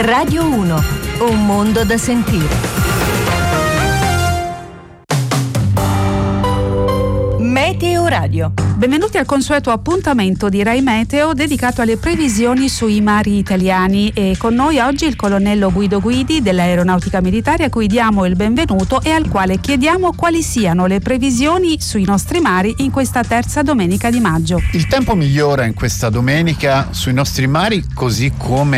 Radio 1, un mondo da sentire. Meteo Radio. Benvenuti al consueto appuntamento di Rai Meteo dedicato alle previsioni sui mari italiani, e con noi oggi il colonnello Guido Guidi dell'Aeronautica Militare, a cui diamo il benvenuto e al quale chiediamo quali siano le previsioni sui nostri mari in questa terza domenica di maggio. Il tempo migliora in questa domenica sui nostri mari, così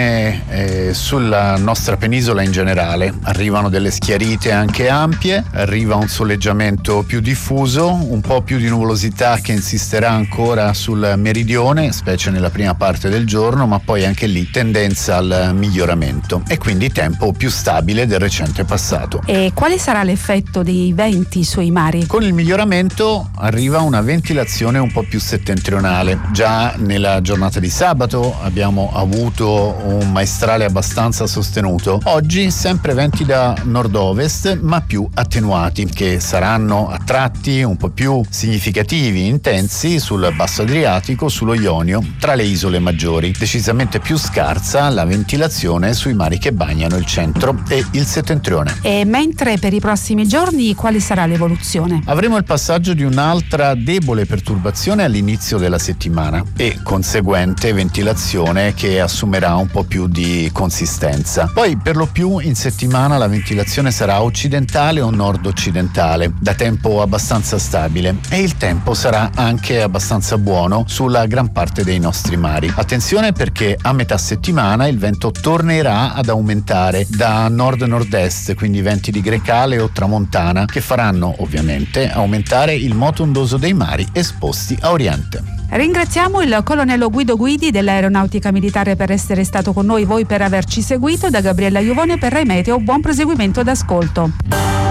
come sulla nostra penisola in generale. Arrivano delle schiarite anche ampie, arriva un soleggiamento più diffuso, un po' più di nuvolosità che insisterà ancora sul meridione, specie nella prima parte del giorno, ma poi anche lì tendenza al miglioramento e quindi tempo più stabile del recente passato. E quale sarà l'effetto dei venti sui mari? Con il miglioramento arriva una ventilazione un po' più settentrionale. Già nella giornata di sabato abbiamo avuto un maestrale abbastanza sostenuto. Oggi sempre venti da nord-ovest, ma più attenuati, che saranno a tratti un po' più significativi, intensi sul basso Adriatico, sullo Ionio, tra le isole maggiori. Decisamente più scarsa la ventilazione sui mari che bagnano il centro e il settentrione. E mentre per i prossimi giorni quale sarà l'evoluzione? Avremo il passaggio di un'altra debole perturbazione all'inizio della settimana e conseguente ventilazione che assumerà un po' più di consistenza. Poi per lo più in settimana la ventilazione sarà occidentale o nord-occidentale, da tempo abbastanza stabile, e il tempo sarà anche abbastanza buono sulla gran parte dei nostri mari. Attenzione, perché a metà settimana il vento tornerà ad aumentare da nord-nord-est, quindi venti di grecale o tramontana, che faranno ovviamente aumentare il moto ondoso dei mari esposti a oriente. Ringraziamo il colonnello Guido Guidi dell'Aeronautica Militare per essere stato con noi, voi per averci seguito. Da Gabriella Iovone per Rai Meteo, buon proseguimento d'ascolto.